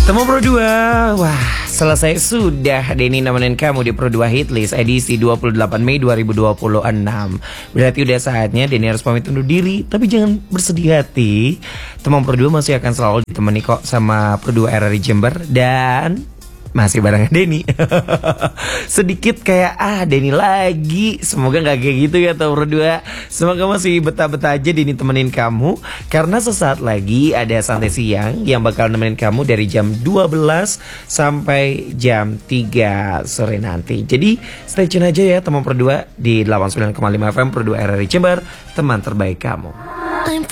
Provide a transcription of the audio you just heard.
Temu Pro 2. Wah, selesai sudah Denny nemenin kamu di Pro 2 Hitlist edisi 28 Mei 2026. Berarti udah saatnya Denny harus pamit undur diri. Tapi jangan bersedih hati, Temu Pro 2 masih akan selalu ditemani kok sama Pro 2 RRI Jember. Dan masih barengan Denny. Sedikit kayak Denny lagi. Semoga gak kayak gitu ya Temu Pro 2. Semoga masih betah-betah aja Denny temenin kamu. Karena sesaat lagi ada Santai Siang yang bakal nemenin kamu dari jam 12 sampai jam 3 sore nanti. Jadi stay tune aja ya Temu Pro 2 di 89,5 FM Pro 2 RRI Jember, teman terbaik kamu.